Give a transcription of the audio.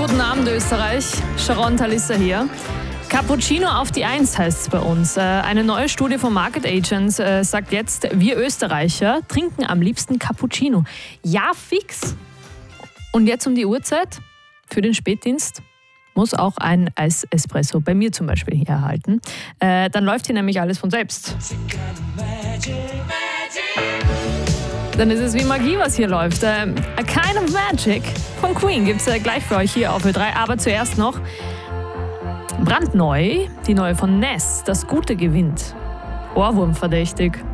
guten Abend Österreich. Sharon Talissa hier. Cappuccino auf die 1 heißt es bei uns. Eine neue Studie von Market Agents sagt jetzt, wir Österreicher trinken am liebsten Cappuccino. Ja, fix. Und jetzt um die Uhrzeit für den Spätdienst muss auch ein Eis-Espresso bei mir zum Beispiel hier erhalten. Dann läuft hier nämlich alles von selbst. Dann ist es wie Magie, was hier läuft. A Kind of Magic von Queen gibt es gleich für euch hier auf Ö3. Aber zuerst noch brandneu, die neue von Ness, Das Gute gewinnt. Ohrwurm verdächtig.